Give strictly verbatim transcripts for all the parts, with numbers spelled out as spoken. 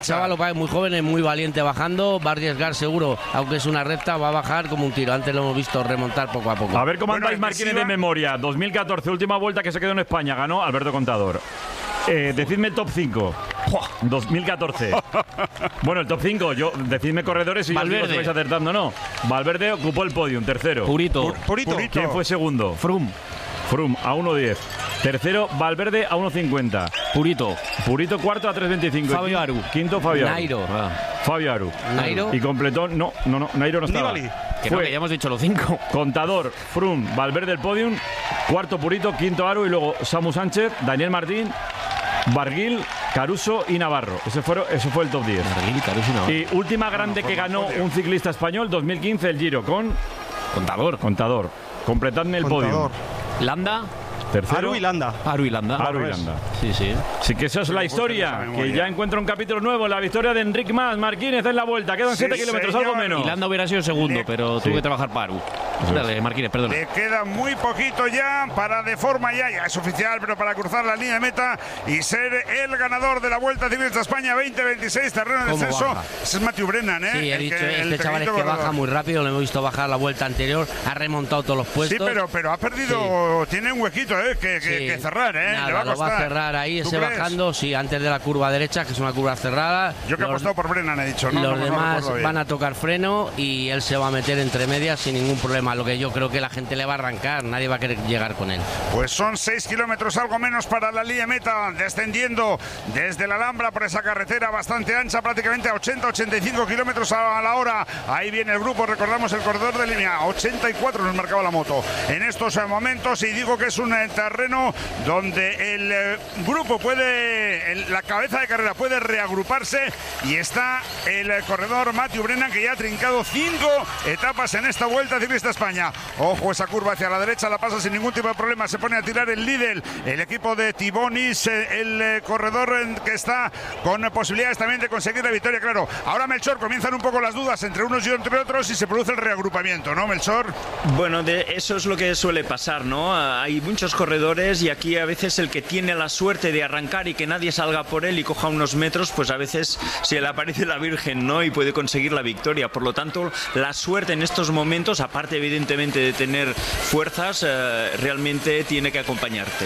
Chaval, es muy joven, es muy valiente bajando, va a arriesgar seguro, aunque es una recta, va a bajar como un tiro. Antes lo hemos visto remontar poco a poco. A ver cómo Bueno, andáis, Marquines, de memoria. dos mil catorce, última vuelta que se quedó en España, ganó Alberto Contador. Eh, decidme top cinco. dos mil catorce. Bueno, el top cinco, yo, decidme corredores y Valverde. yo os vais acertando, ¿no? Valverde ocupó el podium, tercero. Purito. Pur- Purito. ¿Quién fue segundo? Frum. Frum, a uno diez. Tercero, Valverde, a uno cincuenta. Purito. Purito, cuarto, a tres veinticinco. Fabio Aru. Quinto, Fabio Aru. Nairo. Ah, Fabio Aru. Nairo. Y completó, no, no, no, Nairo no estaba. Nibali. que no, Fue que ya hemos dicho los cinco. Contador, Frum, Valverde el podium, cuarto Purito, quinto Aru y luego Samu Sánchez, Daniel Martín, Barguil, Caruso y Navarro. Ese, fueron, ese fue el top diez. Barguil, Caruso y Navarro. Y última grande que ganó un ciclista español, dos mil quince, el Giro, con Contador. Contador. Completadme el Contador. podio. Landa. Tercero, Aru y Landa. Aru y Landa. Aru y Landa. Sí, sí. Así que esa es la historia, que ya encuentra un capítulo nuevo, la victoria de Enric Mas, Marquínez en la vuelta, quedan Sí, siete kilómetros, señor. algo menos. Y Landa hubiera sido segundo, Le- pero Sí. tuvo que trabajar para Aru. Dale, Marquines, perdona. Le queda muy poquito ya para de forma ya, ya es oficial, pero para cruzar la línea de meta y ser el ganador de la Vuelta Ciclista España veinte veintiséis, terreno de ¿Cómo descenso. baja? Ese es Matthew Brennan, ¿eh? Sí, he El dicho, que- el este chaval es que pequeñito baja corredor. muy rápido, lo hemos visto bajar la vuelta anterior, ha remontado todos los puestos. Sí, pero, pero ha perdido, tiene un huequito, ¿eh? Que, que, Sí. que cerrar, ¿eh? Nada, Le va a lo va a costar. cerrar ahí, ¿Tú ese crees? bajando, sí, antes de la curva derecha, que es una curva cerrada. Yo que he Los- apostado por Brennan, he dicho, ¿no? los no, no demás recuerdo bien. van a tocar freno y él se va a meter entre medias sin ningún problema. Lo que yo creo que la gente le va a arrancar, nadie va a querer llegar con él. Pues son seis kilómetros, algo menos para la línea de meta, descendiendo desde la Alhambra por esa carretera bastante ancha, prácticamente a ochenta ochenta y cinco kilómetros a la hora. Ahí viene el grupo, recordamos el corredor de línea, ochenta y cuatro nos marcaba la moto en estos eh, momentos, y digo que es un eh, terreno donde el eh, grupo puede, el- la cabeza de carrera puede reagruparse, y está el eh, corredor Matthew Brennan, que ya ha trincado cinco etapas en esta Vuelta Ciclista España. Ojo, esa curva hacia la derecha la pasa sin ningún tipo de problema, se pone a tirar el Lidl, el equipo de Tibonis, eh, el eh, corredor eh, que está con eh, posibilidades también de conseguir la victoria, claro. Ahora, Melchor, comienzan un poco las dudas entre unos y entre otros y se produce el reagrupamiento, ¿no, Melchor? Bueno, de eso es lo que suele pasar, ¿no? Ah, Hay muchos corredores y aquí a veces el que tiene la suerte de arrancar y que nadie salga por él y coja unos metros, pues a veces se le aparece la Virgen, ¿no? Y puede conseguir la victoria. Por lo tanto, la suerte en estos momentos, aparte evidentemente de tener fuerzas, eh, realmente tiene que acompañarte.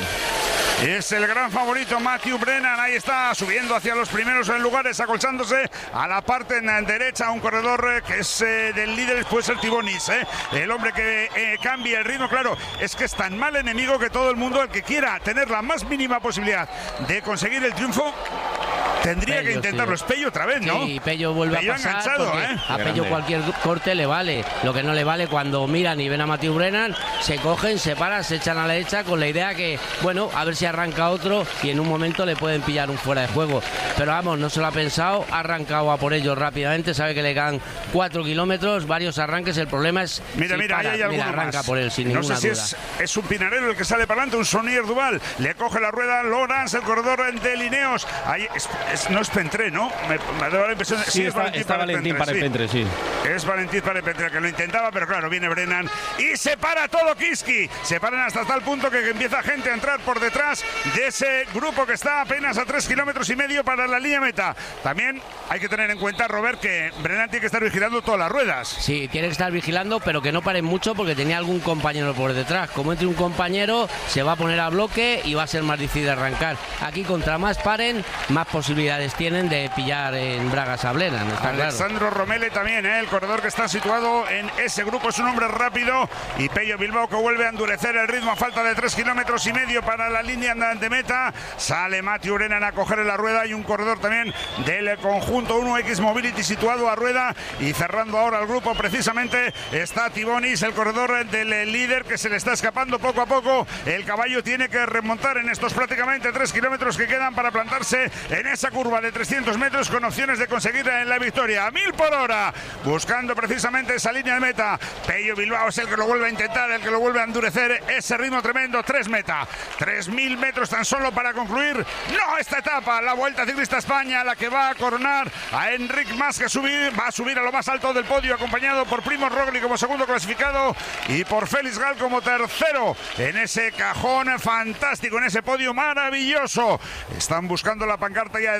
Es el gran favorito Matthew Brennan, ahí está subiendo hacia los primeros lugares, acolchándose a la parte en derecha, un corredor eh, que es eh, del líder, puede ser Tibonis, eh, el hombre que eh, cambia el ritmo. Claro, es que es tan mal enemigo que todo el mundo, el que quiera tener la más mínima posibilidad de conseguir el triunfo, tendría Pello, que intentarlo. sí. Es Pello otra vez, ¿no? Sí, Pello vuelve Pello a pasar enganchado, porque ¿eh? a Pello Grande. cualquier corte le vale. Lo que no le vale, cuando miran y ven a Matthew Brennan, se cogen, se paran, se echan a la derecha con la idea que, bueno, a ver si arranca otro y en un momento le pueden pillar un fuera de juego. Pero vamos, no se lo ha pensado, ha arrancado a por ellos rápidamente, sabe que le quedan cuatro kilómetros, varios arranques. El problema es Mira, si mira, para. ahí hay Mira, alguno arranca más. por él sin no ninguna sé si duda. es, es un pinarero el que sale para adelante, un Sonier Duval. Le coge la rueda Lawrence, el corredor de Lineos. Ahí es, es- no es Pentré, ¿no? Me, me da la impresión de Sí, es está, Valentín está Valentín para el sí. Pentre, sí. Es Valentín para el Pentre, que lo intentaba, pero claro, viene Brennan y se para todo Kiski. Se paran hasta tal punto que empieza gente a entrar por detrás de ese grupo que está apenas a tres kilómetros y medio para la línea meta. También hay que tener en cuenta, Robert, que Brennan tiene que estar vigilando todas las ruedas. Sí, tiene que estar vigilando, pero que no paren mucho porque tenía algún compañero por detrás. Como entre un compañero, se va a poner a bloque y va a ser más difícil arrancar. Aquí, contra más paren, más posibilidades tienen de pillar en bragas a Brennan, está claro. Alessandro Romele también, ¿eh? El corredor que está situado en ese grupo, es un hombre rápido. Y Pello Bilbao, que vuelve a endurecer el ritmo a falta de tres kilómetros y medio para la línea de meta. Sale Matthew Brennan a coger la rueda, y un corredor también del conjunto uno X Mobility situado a rueda, y cerrando ahora el grupo precisamente está Tibonis, el corredor del líder, que se le está escapando poco a poco. El caballo tiene que remontar en estos prácticamente tres kilómetros que quedan para plantarse en esa curva de trescientos metros con opciones de conseguir la victoria a mil por hora, buscando precisamente esa línea de meta. Pello Bilbao es el que lo vuelve a intentar, el que lo vuelve a endurecer ese ritmo tremendo. Tres meta, tres mil metros tan solo para concluir no esta etapa, la Vuelta Ciclista España, la que va a coronar a Enric Mas, que subir, va a subir a lo más alto del podio, acompañado por Primoz Roglic como segundo clasificado y por Félix Gal como tercero en ese cajón fantástico, en ese podio maravilloso. Están buscando la pancarta ya de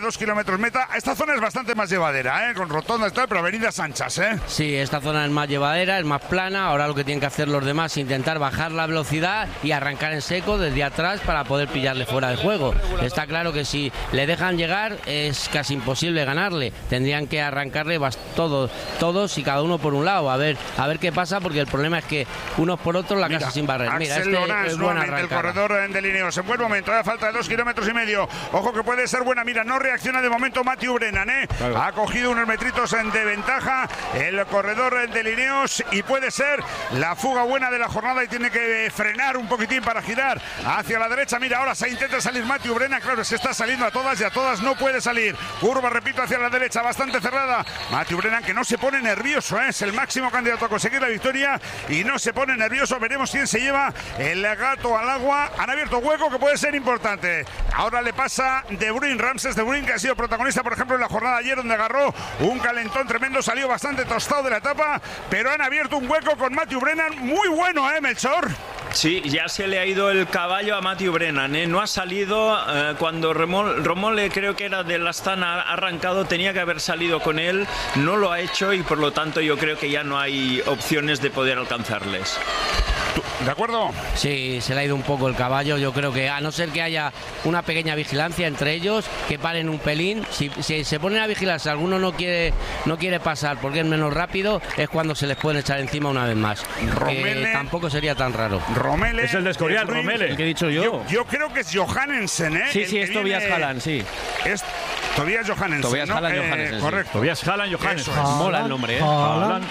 dos kilómetros meta. Esta zona es bastante más llevadera, ¿eh? Con rotondas y tal, pero avenidas anchas, ¿eh? Sí, esta zona es más llevadera, es más plana. Ahora lo que tienen que hacer los demás es intentar bajar la velocidad y arrancar en seco desde atrás para poder pillarle fuera de juego. Está claro que si le dejan llegar es casi imposible ganarle. Tendrían que arrancarle todos, todos y cada uno por un lado. A ver, a ver qué pasa, porque el problema es que unos por otros la Mira, casa sin barrer. Mira, Axel este Lorans, es buena nuevamente el arrancada. corredor de Lineos. En buen momento, a falta de dos kilómetros y medio. Ojo que puede ser buena. Mira, no reacciona de momento Matthew Brennan, ¿eh? Claro. Ha cogido unos metritos de ventaja el corredor de Lineos y puede ser la fuga buena de la jornada y tiene que frenar un poquitín para girar hacia la derecha. Mira, ahora se intenta salir Matthew Brennan. Claro, es que está saliendo a todas y a todas no puede salir. Curva, repito, hacia la derecha, bastante cerrada. Matthew Brennan, que no se pone nervioso, ¿eh? Es el máximo candidato a conseguir la victoria y no se pone nervioso. Veremos quién se lleva el gato al agua. Han abierto hueco que puede ser importante. Ahora le pasa De Bruyne, Ramses De Bruyne, que ha sido protagonista, por ejemplo, en la jornada ayer, donde agarró un calentón tremendo, salió bastante tostado de la etapa, pero han abierto un hueco con Matthew Brennan muy bueno, ¿eh, Melchor? Sí, ya se le ha ido el caballo a Matthew Brennan, ¿eh? No ha salido eh, cuando Remol, Romole, creo que era del Astana, ha arrancado, tenía que haber salido con él, no lo ha hecho y por lo tanto yo creo que ya no hay opciones de poder alcanzarles. ¿De acuerdo? Sí, se le ha ido un poco el caballo. Yo creo que a no ser que haya una pequeña vigilancia entre ellos, que paren un pelín. Si, si se ponen a vigilar, si alguno no quiere no quiere pasar porque es menos rápido, es cuando se les pueden echar encima una vez más. Romele, que tampoco sería tan raro. Romele. Es el de Escorial, Romele. El que he dicho yo. Yo, yo creo que es Johannesen, ¿eh? Sí, el sí, es Tobias viene... Haaland, sí. Es Tobias Johannesen. Tobias ¿no? Haaland, eh, Johannesen, sí. Correcto. Tobias Haaland, Johannesen. Eso es. Mola el nombre, ¿eh? Haaland.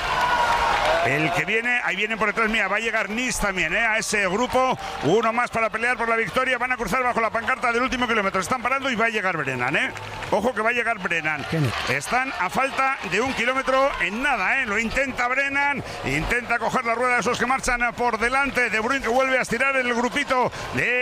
El que viene, ahí viene por detrás mía, va a llegar Nice también, ¿eh? A ese grupo, uno más para pelear por la victoria, van a cruzar bajo la pancarta del último kilómetro, están parando y va a llegar Brennan, ¿eh? Ojo que va a llegar Brennan. Están a falta de un kilómetro en nada, ¿eh? Lo intenta Brennan, intenta coger la rueda de esos que marchan por delante, De Bruyne que vuelve a estirar el grupito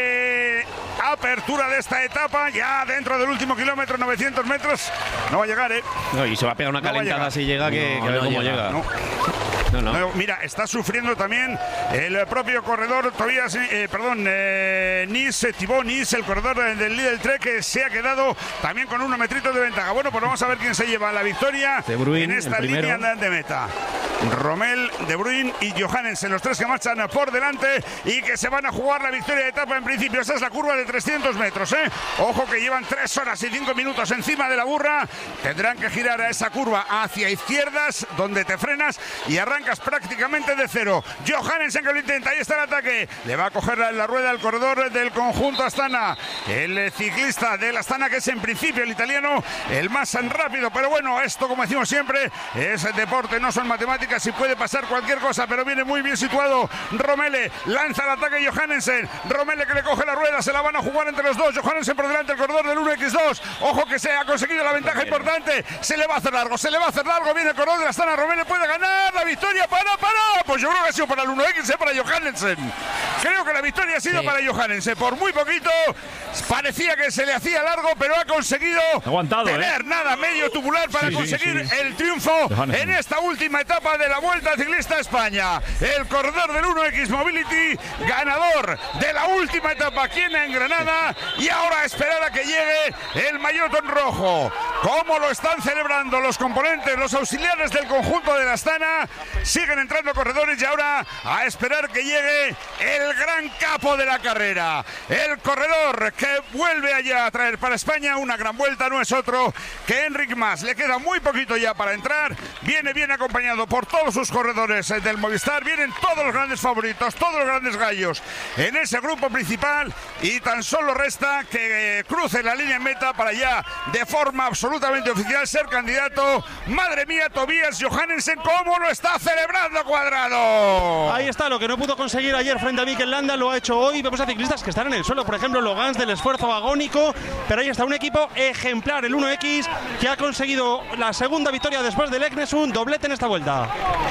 de apertura de esta etapa, ya dentro del último kilómetro, novecientos metros, no va a llegar, ¿eh? No, y se va a pegar una No va a calentada llegar. si llega, que, No, que a ver no cómo llega, llega. No. No, no. No, mira, está sufriendo también el propio corredor Tobias, eh, perdón, eh, Nice, Thibaut Nice, el corredor del Lidl Trek, que se ha quedado también con unos metritos de ventaja. Bueno, pues vamos a ver quién se lleva la victoria De Bruyne, en esta el primero. línea de meta. Rommel, De Bruyne y Johannesen, los tres que marchan por delante y que se van a jugar la victoria de etapa en principio. Esa es la curva de trescientos metros, ¿eh? Ojo que llevan tres horas y cinco minutos encima de la burra. Tendrán que girar a esa curva hacia izquierdas, donde te frenas y arrancas prácticamente de cero. Johannesen que lo intenta, ahí está el ataque. Le va a coger la, la rueda al corredor del conjunto Astana. El ciclista del Astana, que es en principio el italiano, el más rápido. Pero bueno, esto, como decimos siempre, es deporte, no son matemáticas y puede pasar cualquier cosa, pero viene muy bien situado Romele, lanza el ataque Johannesen, Romele que le coge la rueda, se la van a jugar entre los dos, Johannesen por delante, el corredor del uno equis dos, ojo que se ha conseguido la ventaja importante, se le va a hacer largo, se le va a hacer largo, viene el corredor de la Astana, Romele puede ganar la victoria, para, para, pues yo creo que ha sido para el uno equis, para Johannesen, creo que la victoria ha sido sí. para Johannesen, por muy poquito, parecía que se le hacía largo, pero ha conseguido Aguantado, tener ¿eh? nada, medio tubular para Sí, sí, conseguir sí. el triunfo Johannesen. en esta última etapa de la Vuelta Ciclista a España. El corredor del uno equis Mobility, ganador de la última etapa aquí en Granada, y ahora a esperar a que llegue el maillot rojo. ¿Cómo lo están celebrando los componentes, los auxiliares del conjunto de la Astana? Siguen entrando corredores y ahora a esperar que llegue el gran capo de la carrera. El corredor que vuelve allá a traer para España una gran vuelta no es otro que Enric Mas. Le queda muy poquito ya para entrar. Viene bien acompañado por todos sus corredores del Movistar. Vienen todos los grandes favoritos, todos los grandes gallos en ese grupo principal y tan solo resta que cruce la línea en meta para ya de forma absolutamente oficial ser candidato. Madre mía, Tobias Johannesen, ¿cómo lo está celebrando Cuadrado? Ahí está, lo que no pudo conseguir ayer frente a Mikel Landa lo ha hecho hoy. Vemos a ciclistas que están en el suelo, por ejemplo Logans del esfuerzo agónico, pero ahí está un equipo ejemplar, el uno equis, que ha conseguido la segunda victoria después del Eknesund, doblete en esta vuelta.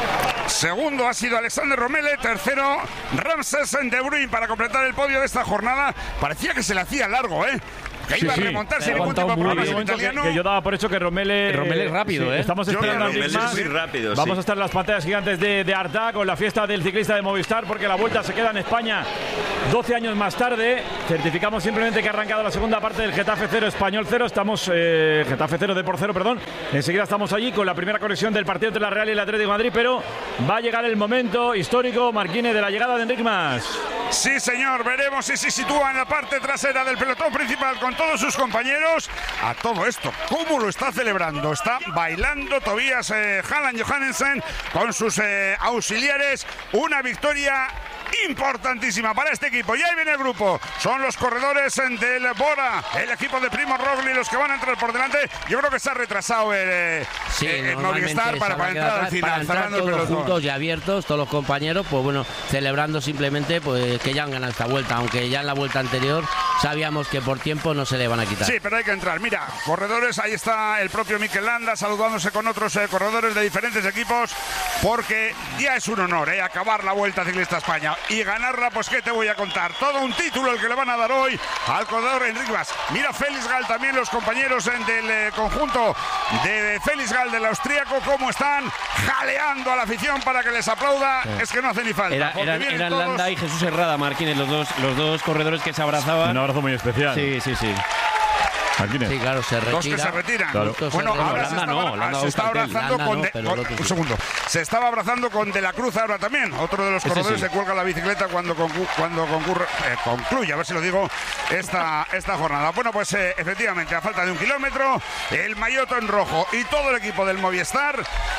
Segundo ha sido Alexander Romele, tercero Ramses De Bruyne para completar el podio de esta jornada. Parecía que se le hacía largo, ¿eh? que Sí, iba sí. a remontar sin Ha ningún tipo de aguantado muy problema Hay un el momento que, italiano. que yo daba por hecho que Romele... Romele es rápido, ¿eh? Estamos Yo esperando creo a que Enric Romele Mas. es muy rápido, Vamos sí. a estar en las pantallas gigantes de, de Arta con la fiesta del ciclista de Movistar, porque la Vuelta se queda en España doce años más tarde. Certificamos simplemente que ha arrancado la segunda parte del Getafe cero, Español cero. Estamos, eh, Getafe cero, Depor cero, perdón. Enseguida estamos allí con la primera conexión del partido entre la Real y el Atlético de Madrid, pero va a llegar el momento histórico, Marquínez, de la llegada de Enric Mas. Sí, señor, veremos si se sitúa en la parte trasera del pelotón principal con todos sus compañeros. A todo esto, ¿cómo lo está celebrando? Está bailando Tobias eh, Halland Johannessen con sus eh, auxiliares. Una victoria importantísima para este equipo. Y ahí viene el grupo. Son los corredores del Bora, el equipo de Primo Roglic, los que van a entrar por delante. Yo creo que se ha retrasado el, eh, Sí, el normalmente Movistar se para, habrá para quedado entrar al atrás, final, para entrar cerrando el todos pelotón. juntos y abiertos, todos los compañeros, pues bueno, celebrando simplemente pues que ya han ganado esta vuelta, aunque ya en la vuelta anterior sabíamos que por tiempo no se le van a quitar. Sí, pero hay que entrar. Mira, corredores, ahí está el propio Mikel Landa saludándose con otros eh, corredores de diferentes equipos, porque ya es un honor eh, acabar la Vuelta Ciclista España y ganarla. Pues qué te voy a contar, todo un título el que le van a dar hoy al corredor Enric Mas. Mira Félix Gall, también los compañeros eh, del eh, conjunto de Félix Gall del austríaco, cómo están jaleando a la afición para que les aplauda. Sí. Es que no hace ni falta. Era, eran eran todos... Landa y Jesús Herrada, Marquínez, los dos, los dos corredores que se abrazaban. Un abrazo muy especial. Sí, sí, sí. Marquínez. Sí, claro, se retira. Dos que se retiran. Claro. Bueno, se ahora Landa se, estaba, no, Landa se está abrazando Landa con no, de, pero con, el otro un sí. segundo. Se estaba abrazando con De la Cruz ahora también. Otro de los Ese corredores sí. se cuelga la bicicleta cuando concu cuando concurre, eh, concluye, a ver si lo digo, esta, esta jornada. Bueno, pues eh, efectivamente, a falta de un kilómetro, el maillot en rojo y todo el equipo del Movistar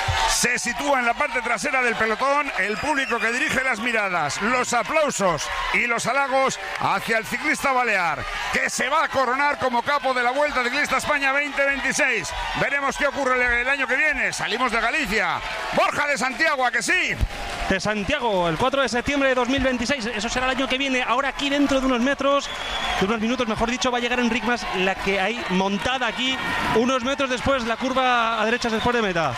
se sitúa en la parte trasera del pelotón. El público que dirige las miradas, los aplausos y los halagos hacia el ciclista balear, que se va a coronar como capo de la Vuelta Ciclista España veinte veintiséis. Veremos qué ocurre el año que viene. Salimos de Galicia. Borja de Santiago, ¿a que sí? De Santiago, el cuatro de septiembre de dos mil veintiséis. Eso será el año que viene. Ahora aquí dentro de unos metros, de unos minutos, mejor dicho, va a llegar Enric Mas, la que hay montada aquí unos metros después, la curva a derechas después de meta.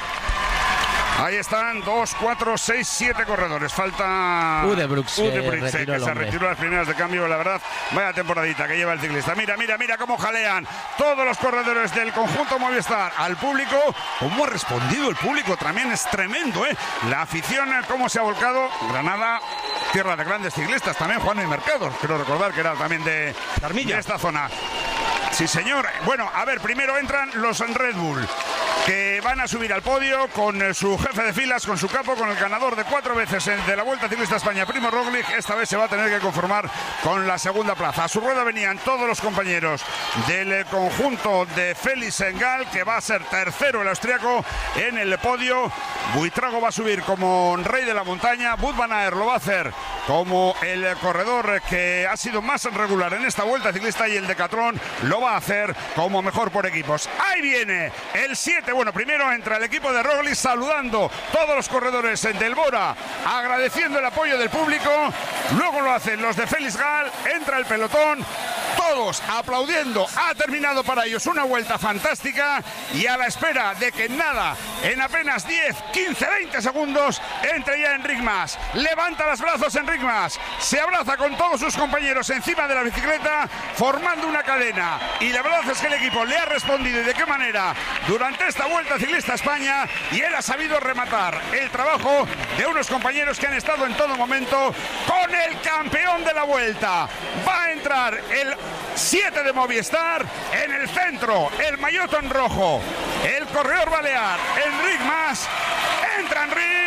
Ahí están dos, cuatro, seis, siete corredores. Falta Udebrooks, Udebrooks, eh, que se retiró las primeras de cambio. La verdad, vaya temporadita que lleva el ciclista. Mira, mira, mira cómo jalean todos los corredores del conjunto Movistar al público. Cómo ha respondido el público, también es tremendo, ¿eh? La afición, cómo se ha volcado. Granada, tierra de grandes ciclistas. También Juan y Mercado, quiero recordar que era también de, de esta zona. Sí, señor. Bueno, a ver, primero entran los Red Bull, que van a subir al podio con su jefe de filas, con su capo, con el ganador de cuatro veces de la Vuelta Ciclista España, Primo Roglic. Esta vez se va a tener que conformar con la segunda plaza. A su rueda venían todos los compañeros del conjunto de Félix Gall, que va a ser tercero el austriaco en el podio. Buitrago va a subir como rey de la montaña. Wout van Aert lo va a hacer como el corredor que ha sido más regular en esta Vuelta Ciclista, y el Decathlon lo va a hacer como mejor por equipos. Ahí viene el siete. Bueno, primero entra el equipo de Roglic saludando todos los corredores del Bora, agradeciendo el apoyo del público. Luego lo hacen los de Félix Gall. Entra el pelotón, todos aplaudiendo. Ha terminado para ellos una vuelta fantástica, y a la espera de que en nada, en apenas diez, quince, veinte segundos, entre ya Enric Mas. Levanta los brazos Enric Mas, se abraza con todos sus compañeros encima de la bicicleta, formando una cadena. Y la verdad es que el equipo le ha respondido, y de qué manera, durante esta Vuelta Ciclista España, y él ha sabido rematar el trabajo de unos compañeros que han estado en todo momento con el campeón de la Vuelta. Va a entrar el siete de Movistar en el centro, el maillot en rojo, el corredor balear, Enric Mas. Entra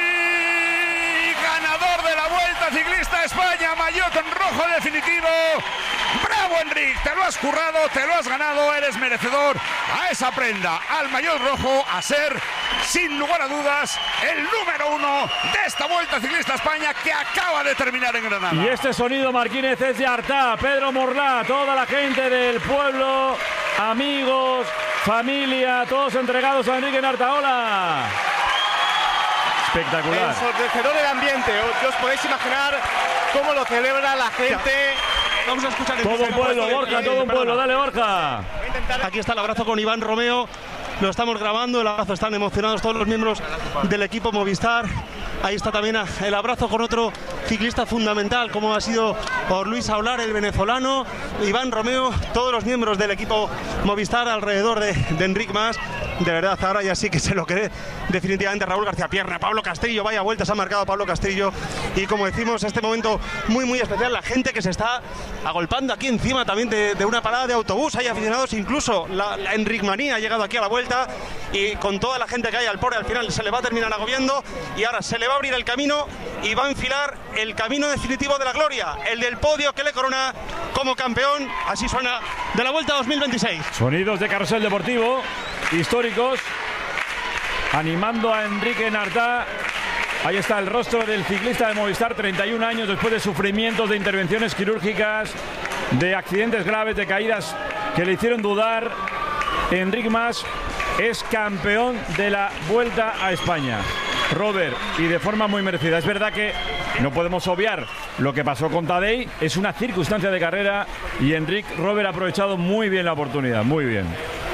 Enric, ganador de la Vuelta Ciclista España, maillot en rojo definitivo. ¡Bravo, Enric! Te lo has currado, te lo has ganado, eres merecedor a esa prenda, al maillot rojo, a ser, sin lugar a dudas, el número uno de esta Vuelta Ciclista España, que acaba de terminar en Granada. Y este sonido, Marquínez, es de Artà. Pedro Morlá, toda la gente del pueblo, amigos, familia, todos entregados a Enric en Artaola. Espectacular. Ensordecedor el ambiente. Os podéis imaginar cómo lo celebra la gente. Vamos a escuchar el Todo un pueblo, Borja, todo un pueblo. Dale, Borja. Aquí está el abrazo con Iván Romeo. Lo estamos grabando, el abrazo, están emocionados todos los miembros del equipo Movistar. Ahí está también el abrazo con otro ciclista fundamental, como ha sido por Luis Aular, el venezolano, Iván Romeo, todos los miembros del equipo Movistar alrededor de, de Enric Mas. De verdad, ahora ya sí que se lo cree definitivamente Raúl García Pierna. Pablo Castillo, vaya vueltas ha marcado Pablo Castillo. Y como decimos, este momento muy muy especial, la gente que se está agolpando aquí encima también de, de una parada de autobús. Hay aficionados, incluso la, la Enric Manía ha llegado aquí a la vuelta, y con toda la gente que hay al pore al final se le va a terminar agobiando, y ahora se le va a abrir el camino y va a enfilar el camino definitivo de la gloria, el del podio que le corona como campeón. Así suena de la Vuelta dos mil veintiséis. Sonidos de carrusel deportivo históricos, animando a Enrique Nartá. Ahí está el rostro del ciclista de Movistar, treinta y un años después de sufrimientos, de intervenciones quirúrgicas, de accidentes graves, de caídas que le hicieron dudar. Enric Mas es campeón de la Vuelta a España, Robert, y de forma muy merecida. Es verdad que no podemos obviar lo que pasó con Tadej, es una circunstancia de carrera, y Enric Robert ha aprovechado muy bien la oportunidad, muy bien.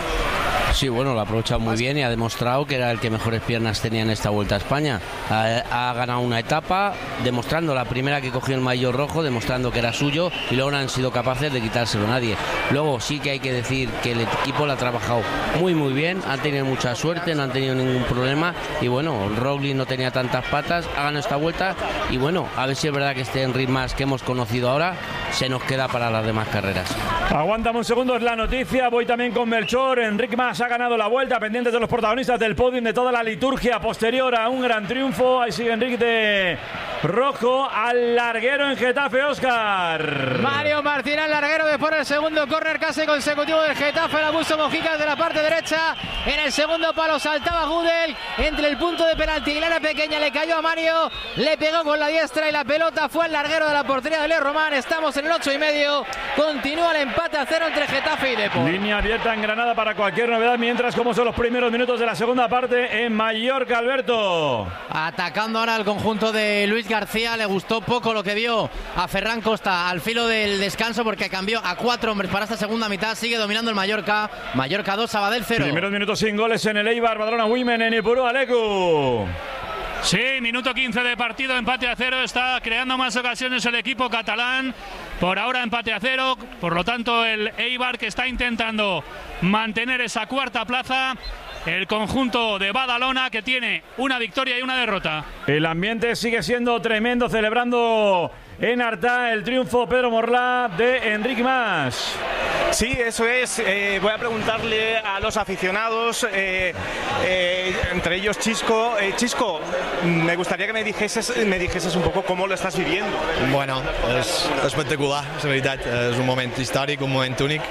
Sí, bueno, lo ha aprovechado muy bien y ha demostrado que era el que mejores piernas tenía en esta Vuelta a España. Ha, ha ganado una etapa, demostrando la primera que cogió el maillot rojo, demostrando que era suyo, y luego no han sido capaces de quitárselo a nadie. Luego sí que hay que decir que el equipo lo ha trabajado muy muy bien, han tenido mucha suerte, no han tenido ningún problema, y bueno, Roglic no tenía tantas patas, ha ganado esta Vuelta, y bueno, a ver si es verdad que este Enric Mas que hemos conocido ahora se nos queda para las demás carreras. Aguántame un segundo, es la noticia. Voy también con Melchor. Enric Mas ha ganado la Vuelta, pendientes de los protagonistas del podium, de toda la liturgia posterior a un gran triunfo. Ahí sigue Enric de rojo al larguero en Getafe, Óscar. Mario Martín al larguero, que pone el segundo córner casi consecutivo del Getafe. El abuso Mojica de la parte derecha. En el segundo palo saltaba Gudel entre el punto de penalti y la área pequeña. Le cayó a Mario, le pegó con la diestra y la pelota fue al larguero de la portería de Le Román. Estamos en el ocho y medio. Continúa el empate a cero entre Getafe y Depor. Línea abierta en Granada para cualquier novedad, mientras como son los primeros minutos de la segunda parte en Mallorca, Alberto. Atacando ahora al conjunto de Luis García. Le gustó poco lo que vio a Ferran Costa al filo del descanso, porque cambió a cuatro hombres para esta segunda mitad. Sigue dominando el Mallorca. Mallorca dos, Sabadell cero. Primeros minutos sin goles en el Eibar, Badalona Women en Ipurú, Alecu. Sí, minuto quince de partido, empate a cero. Está creando más ocasiones el equipo catalán. Por ahora empate a cero. Por lo tanto, el Eibar, que está intentando mantener esa cuarta plaza. El conjunto de Badalona, que tiene una victoria y una derrota. El ambiente sigue siendo tremendo, celebrando en Artà el triunfo, Pedro Morlá, de Enric Mas. Sí, eso es. Eh, voy a preguntarle a los aficionados, eh, eh, entre ellos Chisco. Eh, Chisco, me gustaría que me dijeses, me dijeses un poco cómo lo estás viviendo. Bueno, és espectacular, la veritat. És un moment històric, un moment únic.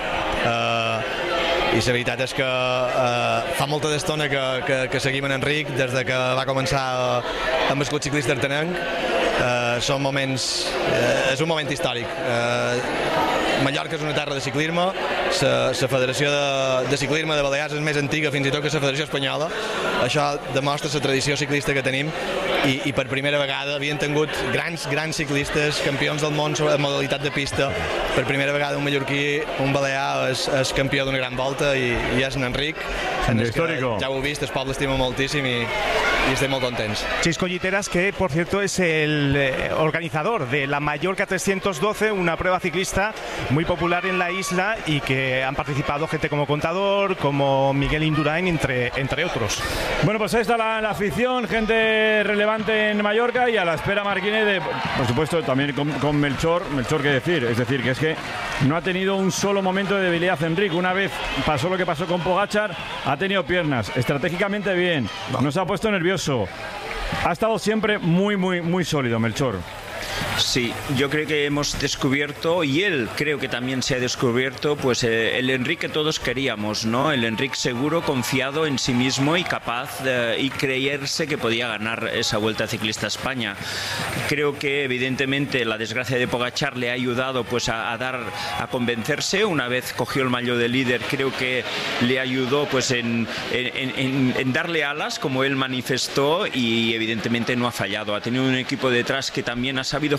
Uh, I la veritat és que uh, fa molta d'estona que, que, que seguim en Enric, des de que va començar uh, amb el club ciclista artenenc. Uh, són moments... Uh, és un moment històric. Uh, Mallorca és una terra de ciclisme, la Federació de, de Ciclisme de Balears és més antiga fins i tot que la Federació Espanyola. Això demostra la tradició ciclista que tenim, i, i per primera vegada havien tingut grans, grans ciclistes, campions del món en modalitat de pista. Per primera vegada un mallorquí, un balear, és, és campió d'una gran volta, i, i és en Enric. En el que, ja ho heu vist, el poble estima moltíssim i, y estoy muy contentos. Chisco Lliteras, que por cierto es el eh, organizador de la Mallorca trescientos doce, una prueba ciclista muy popular en la isla y que han participado gente como Contador, como Miguel Indurain, entre, entre otros. Bueno, pues ahí está la, la afición, gente relevante en Mallorca, y a la espera Marquínez de, por supuesto, también con, con Melchor, Melchor qué decir, es decir, que es que no ha tenido un solo momento de debilidad Enric. Una vez pasó lo que pasó con Pogačar, ha tenido piernas, estratégicamente bien, no se ha puesto nervioso, ha estado siempre muy, muy, muy sólido, Melchor. Sí, yo creo que hemos descubierto, y él creo que también se ha descubierto, pues eh, el Enric que todos queríamos, ¿no? El Enric seguro, confiado en sí mismo y capaz de, y creerse que podía ganar esa Vuelta Ciclista a España. Creo que evidentemente la desgracia de Pogačar le ha ayudado pues a, a dar, a convencerse. Una vez cogió el maillot de líder, creo que le ayudó pues en, en, en, en darle alas, como él manifestó, y evidentemente no ha fallado. Ha tenido un equipo detrás que también ha sabido jugar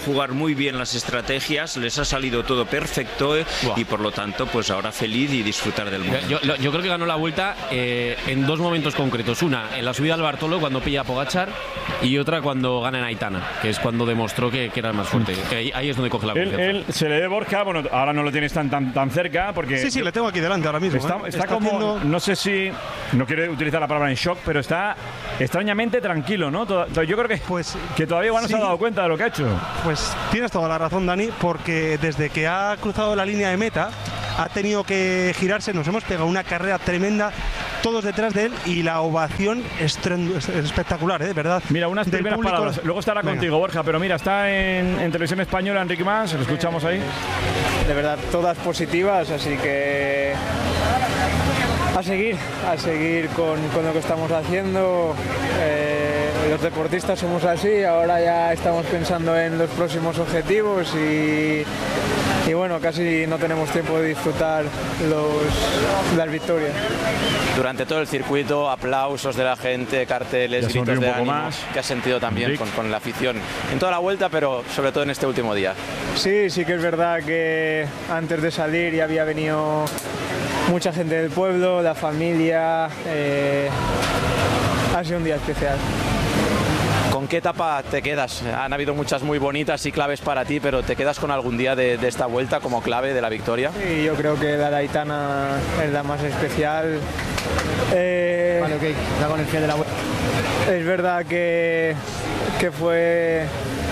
jugar muy bien las estrategias, les ha salido todo perfecto eh, y por lo tanto, pues ahora feliz y disfrutar del mundo. Yo, yo, yo creo que ganó la Vuelta eh, en dos momentos concretos. Una, en la subida al Bartolo, cuando pilla a Pogačar, y otra cuando gana en Aitana, que es cuando demostró que, que era el más fuerte. Que ahí, ahí es donde coge la Él, confianza. él se le ve Borja, bueno, ahora no lo tienes tan tan, tan cerca porque... Sí, sí, le tengo aquí delante ahora mismo. Está, ¿eh? está, Está como, haciendo- no sé si, no quiero utilizar la palabra en shock, pero está extrañamente tranquilo, ¿no? Toda- yo creo que, Pues, que todavía igual no sí. se ha dado cuenta de lo que ha hecho. Pues tienes toda la razón, Dani, porque desde que ha cruzado la línea de meta ha tenido que girarse, nos hemos pegado una carrera tremenda, todos detrás de él, y la ovación es, tren- es espectacular, ¿eh? De verdad. Mira, unas Del primeras público. palabras. Luego estará Venga. contigo, Borja, pero mira, está en, en Televisión Española Enrique Mas, lo escuchamos ahí. De verdad, todas positivas, así que a seguir, a seguir con, con lo que estamos haciendo. Eh, los deportistas somos así, ahora ya estamos pensando en los próximos objetivos y, y bueno, casi no tenemos tiempo de disfrutar los, las victorias. Durante todo el circuito, aplausos de la gente, carteles, Ya sonríe gritos un de poco ánimo más. que has sentido también con, con la afición en toda la vuelta, pero sobre todo en este último día. Sí, sí que es verdad que antes de salir ya había venido mucha gente del pueblo, la familia. Eh, ha sido un día especial. ¿Con qué etapa te quedas? Han habido muchas muy bonitas y claves para ti, pero ¿te quedas con algún día de, de esta vuelta como clave de la victoria? Sí, yo creo que la de Aitana es la más especial. Eh, Vale, ok, está con el pie de la vuelta. Es verdad que, que fue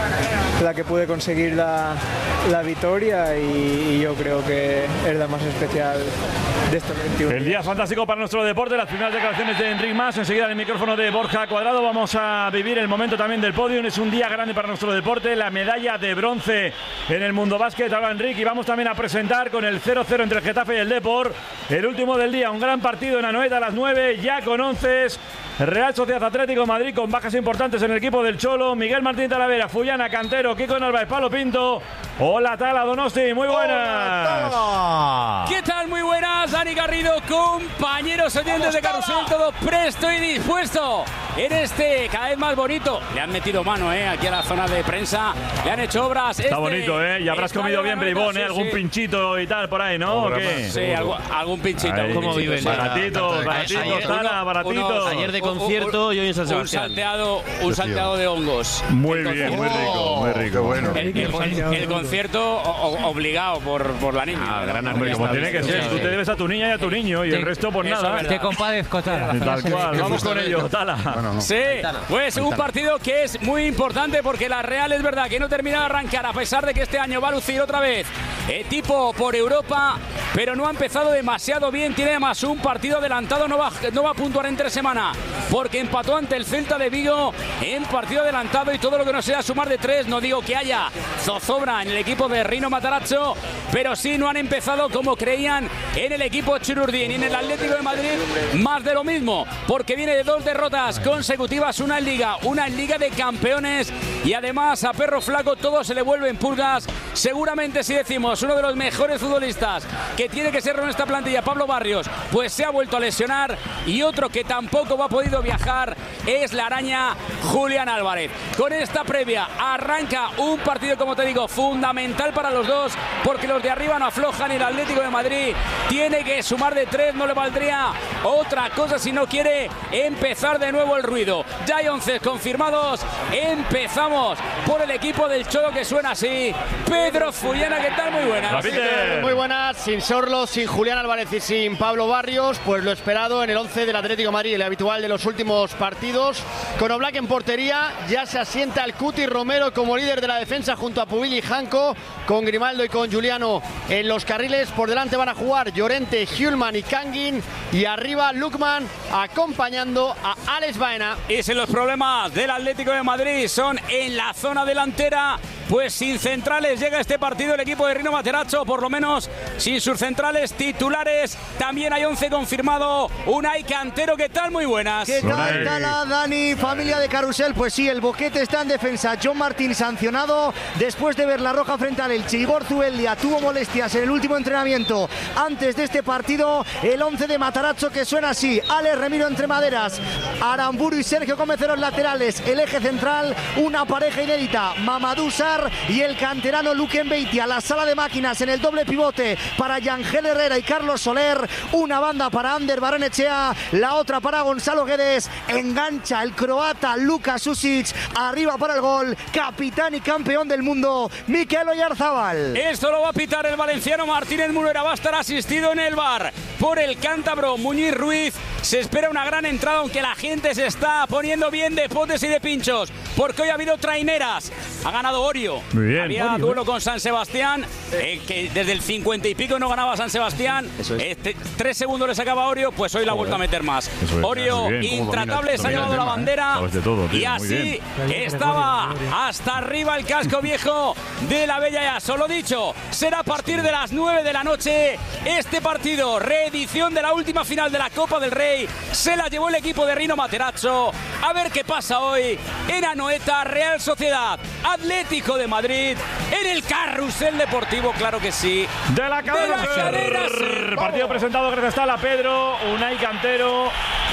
la que pude conseguir la, la victoria y, y yo creo que es la más especial de estos veintiuno. El día fantástico para nuestro deporte, las primeras declaraciones de Enric Mas, enseguida el micrófono de Borja Cuadrado. Vamos a vivir el momento también del podium, es un día grande para nuestro deporte, la medalla de bronce en el Mundo Básquet. Habla Enric y vamos también a presentar con el cero cero entre el Getafe y el Depor, el último del día, un gran partido en Anoeta a las nueve, ya con once. Real Sociedad Atlético de Madrid con bajas importantes en el equipo del Cholo, Miguel Martín Talavera, Fullana, Cantero, Kiko Narváez, Palo Pinto. Hola Tala, Donosti, muy buenas. ¿Qué tal? Muy buenas, Dani Garrido, compañeros oyentes de Carrusel, todo presto y dispuesto en este cada vez más bonito. Le han metido mano, ¿eh? Aquí a la zona de prensa, le han hecho obras. Está este bonito, ¿eh? Y habrás comido bien, Breibón, ¿eh? sí, Algún sí. pinchito y tal por ahí, ¿no? ¿O qué? Sí, algo- algún pinchito. Ahí. algún ¿Cómo pinchito, viven? sí. Baratitos, baratitos, Ayer- Tala, uno- baratitos. unos- Ayer de un- un- concierto y hoy en San Un Sebastián. salteado, un salteado de hongos. Muy El bien, muy concierto- rico, muy rico. Bueno. El, el- el concierto o- o- obligado por, por la niña. Hombre, como tiene que ser, tú te debes a tu niña y a tu niño y el resto pues Eso nada. es verdad. Te compadezco, Tala. Tal cual, vamos con ello, Tala. Sí, pues un partido que es muy importante porque la Real es verdad que no termina de arrancar a pesar de que este año va a lucir otra vez eh, tipo por Europa, pero no ha empezado demasiado bien, tiene además un partido adelantado, no va, no va a puntuar entre semana porque empató ante el Celta de Vigo en partido adelantado y todo lo que no sea sumar de tres, no digo que haya zozobra en el equipo de Rino Matarazzo, pero sí no han empezado como creían en el equipo Chururdín y en el Atlético de Madrid más de lo mismo, porque viene de dos derrotas consecutivas, una en Liga, una en Liga de Campeones y además a Perro Flaco todo se le vuelve en pulgas. Seguramente si decimos uno de los mejores futbolistas que tiene que ser en esta plantilla, Pablo Barrios, pues se ha vuelto a lesionar y otro que tampoco ha podido viajar es la araña Julián Álvarez. Con esta previa arranca un partido, como te digo, fundamental para los dos porque los de arriba no aflojan y el Atlético de Madrid tiene que sumar de tres, no le valdría otra cosa si no quiere empezar de nuevo el ruido. Ya hay once confirmados, empezamos por el equipo del Cholo que suena así. Pedro Fullana, ¿qué tal? Muy buenas. Muy buenas, sin Sorlo, sin Julián Álvarez y sin Pablo Barrios, pues lo esperado en el once del Atlético de Madrid, el habitual de los últimos partidos. Con Oblak en portería, ya se asienta el Cuti Romero como líder de la defensa junto a Pubil y Janko, con Grimaldo y con Juliano en los carriles. Por delante van a jugar Llorente, Hjulman y Kangin, y arriba Lukman acompañando a Alex Baena. Y si los problemas del Atlético de Madrid son en la zona delantera, pues sin centrales llega este partido el equipo de Rino Matarazzo, por lo menos sin sus centrales titulares. También hay once confirmado. Unai Cantero, ¿qué tal? Muy buenas. ¿Qué tal, Tala, Dani, familia de Carrusel? Pues sí, el boquete está en defensa. John Martín sancionado después de ver la roja frente al Elche. Igor Zubeldia tuvo molestias en el último entrenamiento antes de este partido. El once de Matarazzo que suena así: Alex Remiro entre maderas, Aramburu y Sergio Gómez en los laterales. El eje central, una pareja inédita: Mamadou Sarr Villar y el canterano Luque Mbeitia. La sala de máquinas en el doble pivote para Yangel Herrera y Carlos Soler. Una banda para Ander Barrenechea, la otra para Gonzalo Guedes. Engancha el croata Luka Susic. Arriba para el gol, capitán y campeón del mundo, Mikel Oyarzábal. Esto lo va a pitar el valenciano Martínez Mulera. Va a estar asistido en el bar por el cántabro Muñiz Ruiz. Se espera una gran entrada, aunque la gente se está poniendo bien de potes y de pinchos, porque hoy ha habido traineras. Ha ganado Orio. Muy bien. Había Orio, duelo ¿eh? con San Sebastián, eh, que desde el cincuenta y pico no ganaba San Sebastián. Eso es. Este, tres segundos le sacaba Orio, pues hoy la ha vuelto a meter más. Eso es. Orio, Muy bien, cómo intratable, domina- se ha domina llevado el la tema, ¿eh? bandera. Sabes de todo, tío, Y muy así bien. estaba hasta arriba el casco viejo de la Bella Yaso. Lo dicho, será a partir de las nueve de la noche este partido, reedición de la última final de la Copa del Rey. Se la llevó el equipo de Rino Materazzo. A ver qué pasa hoy en Anoeta, Real Sociedad, Atlético de Madrid, en el Carrusel Deportivo, claro que sí. De la cadena De la cadena Ser. Partido presentado gracias a la Pedro, Unai Cantero.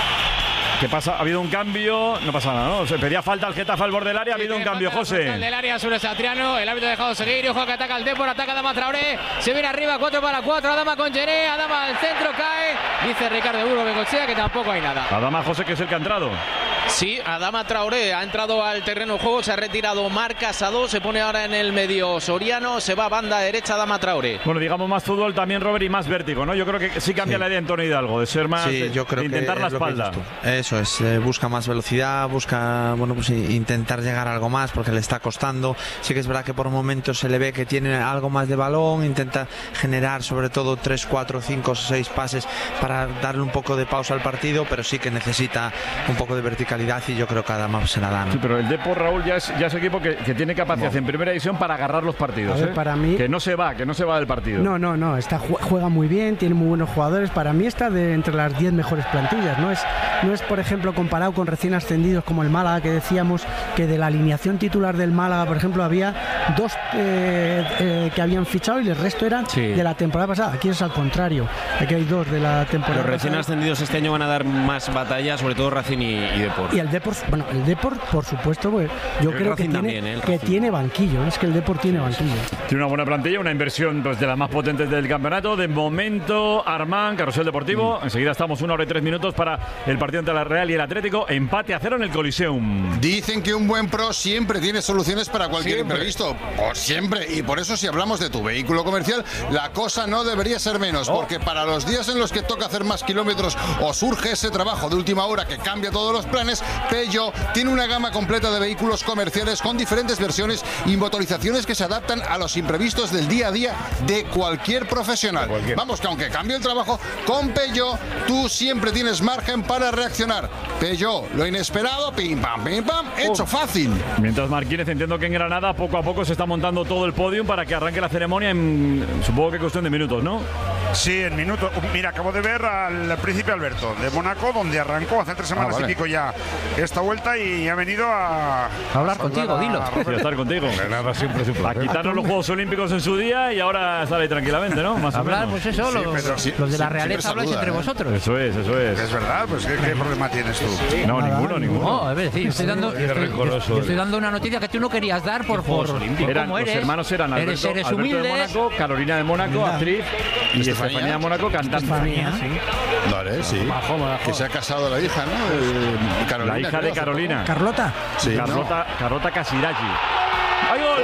¿Qué pasa? Ha habido un cambio, no pasa nada, ¿no? Se pedía falta al Getafe al borde del área, ha habido un cambio, José. El del área sobre Satriano, el árbitro ha dejado seguir, ojo que ataca el Depor, ataca Adama Traoré, se viene arriba, cuatro para cuatro, Adama con Gené, Adama al centro, cae, dice Ricardo Burgo Bengochea que tampoco hay nada. Adama, José, que es el que ha entrado. Sí, Adama Traoré ha entrado al terreno de juego, se ha retirado Marc Casado, se pone ahora en el medio Soriano, se va a banda derecha Adama Traoré. Bueno, digamos más fútbol también, Robert, y más vértigo, ¿no? Yo creo que sí cambia Sí. la idea en Tony Hidalgo, de ser más, Sí, yo creo de intentar que la es lo que espalda. dices tú. Eso es, eh, busca más velocidad, busca, bueno, pues i- intentar llegar a algo más porque le está costando. Sí que es verdad que por momentos se le ve que tiene algo más de balón, intenta generar sobre todo tres, cuatro, cinco, seis pases para darle un poco de pausa al partido, pero sí que necesita un poco de verticalidad y yo creo que Adama se la dan. Sí, pero el Depor, Raúl, ya es, ya es equipo que, que tiene capacidad en primera división para agarrar los partidos. A ver, ¿eh? para mí- Que no se va, que no se va del partido. No, no, no, está, ju- juega muy bien, tiene muy buenos jugadores. Para mí está de entre las diez mejores plantillas. No es, no es, por ejemplo, comparado con recién ascendidos como el Málaga, que decíamos que de la alineación titular del Málaga, por ejemplo, había dos eh, eh, que habían fichado y el resto eran Sí. de la temporada pasada. Aquí es al contrario, aquí hay dos de la temporada Los recién pasada. ascendidos este año van a dar más batalla, sobre todo Racing y, y Depor. Y el Depor, bueno, el Depor, por supuesto, pues, yo El creo Racing que, tiene, también, ¿eh? El que Racing. tiene banquillo. Es que el Depor tiene banquillo. Tiene una buena plantilla, una inversión pues, de las más potentes del campeonato. De momento, Armán, Carrusel Deportivo. Enseguida estamos una hora y tres minutos para el partido entre la Real y el Atlético. Empate a cero en el Coliseum. Dicen que un buen pro siempre tiene soluciones para cualquier Siempre. imprevisto. Por siempre. Y por eso si hablamos de tu vehículo comercial, la cosa no debería ser menos. Porque para los días en los que toca hacer más kilómetros o surge ese trabajo de última hora que cambia todos los planes, Peugeot tiene una gama completa de vehículos comerciales con diferentes versiones y motorizaciones que se adaptan a los imprevistos del día a día de cualquier profesional. Vamos, que aunque cambie el trabajo, con Peugeot tú siempre tienes margen para reaccionar. Peugeot, lo inesperado, pim pam, pim pam, hecho fácil. Mientras Marquínez, entiendo que en Granada poco a poco se está montando todo el podium para que arranque la ceremonia en, supongo que cuestión de minutos, ¿no? Sí, en minutos. Mira, acabo de ver al príncipe Alberto de Mónaco, donde arrancó hace tres semanas Ah, vale. y pico ya esta vuelta y ha venido a, A hablar a contigo, saludar a dilo. Roberto. Y a estar contigo. Granada siempre es un A placer. quitarnos los Juegos Olímpicos en su día y ahora estar ahí tranquilamente, ¿no? Más Hablar, o menos. pues eso, Sí, los, pero sí, los de la sí, realeza siempre habláis saluda, entre ¿eh? vosotros. Eso es, eso es. Es verdad, pues ¿qué, qué problema tienes tú? No, Nada, ninguno, ninguno. No, es decir, estoy dando, Eres estoy, rencoroso, yo estoy eres. dando una noticia que tú no querías dar por, por, por Eran, cómo los eres. hermanos eran Alberto, eres, eres Alberto de humilde. Mónaco, Carolina de Mónaco, actriz, y Estefanía. Estefanía de Mónaco, cantante. Estefanía, sí. Vale, sí. Que se ha casado la hija, ¿no? Eh, Carolina, La hija creo, de hace Carolina. Carlota. Sí, ¿no? Carlota, Carlota Casiraghi. ¡Ay, gol!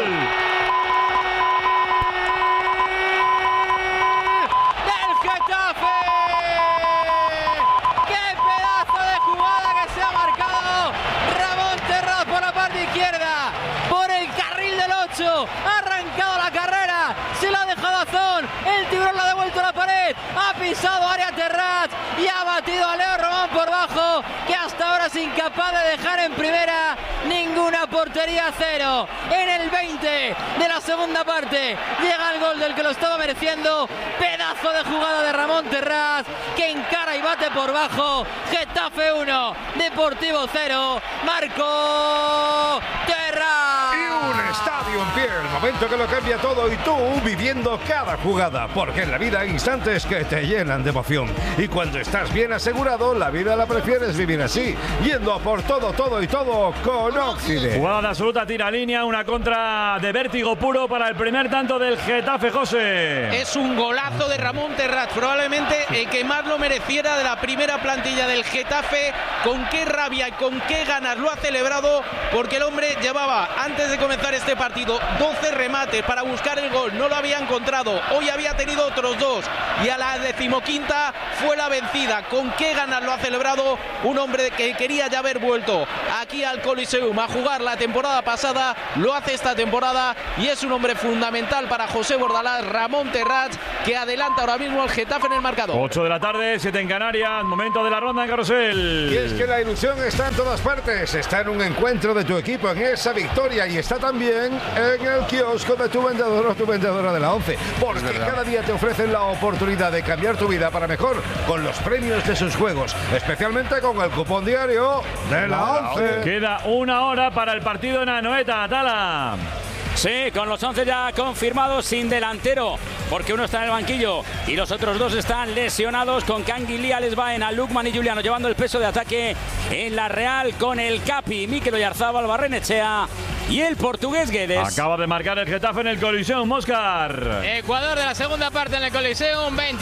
¡Del Getafe! ¡Qué pedazo de jugada que se ha marcado! Ramón Terraz por la parte izquierda, por el carril del ocho, ha arrancado la carrera, se la ha dejado a Zon, el tiburón la ha devuelto a la pared, ha pisado área Terraz y ha batido a Leo Román por bajo, que hasta ahora es incapaz de dejar en primera ninguna portería a cero. En el veinte de la segunda parte llega el gol del que lo estaba mereciendo, pedazo de jugada de Ramón Terraz, que encara y bate por bajo. Getafe uno, Deportivo cero, Marco Terraz. Y un estadio Radio en pie, el momento que lo cambia todo y tú viviendo cada jugada, porque en la vida hay instantes que te llenan de emoción. Y cuando estás bien asegurado, la vida la prefieres vivir así, yendo a por todo, todo y todo con Oxide. Jugada de absoluta tiralínea, una contra de vértigo puro para el primer tanto del Getafe, José. Es un golazo de Ramón Terrats, probablemente el que más lo mereciera de la primera plantilla del Getafe. Con qué rabia y con qué ganas lo ha celebrado, porque el hombre llevaba, antes de comenzar este partido, doce remates para buscar el gol, no lo había encontrado, hoy había tenido otros dos y a la decimoquinta fue la vencida. Con qué ganas lo ha celebrado un hombre que quería ya haber vuelto aquí al Coliseum a jugar la temporada pasada, lo hace esta temporada y es un hombre fundamental para José Bordalás, Ramón Terrats, que adelanta ahora mismo al Getafe en el marcador. ocho de la tarde, siete en Canarias, momento de la ronda en Carrusel. Y es que la ilusión está en todas partes, está en un encuentro de tu equipo, en esa victoria, y está también en el kiosco de tu vendedor o tu vendedora de la ONCE, porque cada día te ofrecen la oportunidad de cambiar tu vida para mejor con los premios de sus juegos, especialmente con el cupón diario de la ONCE. Queda una hora para el partido en Anoeta, Atala. Sí, con los once ya confirmados, sin delantero, porque uno está en el banquillo y los otros dos están lesionados, con Canguilía, Lesbaena, Lukman y Juliano llevando el peso de ataque en la Real, con el Capi, Mikel Oyarzábal, Barrenechea y el portugués Guedes. Acaba de marcar el Getafe en el Coliseum, Móscar. Ecuador de la segunda parte en el Coliseum, veinte